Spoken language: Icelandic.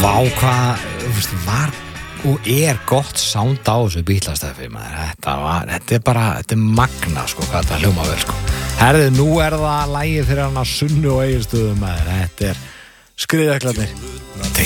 Vá, hvað, þú veist, var og gott sound á þessu Beatles-steffi, maður. Þetta er magna, sko, hvað þetta hljóma vel, sko. Herðu, nú það lagið fyrir hana Sunnu og Egilsstöðum, maður. Þetta Skriðjöklarnir.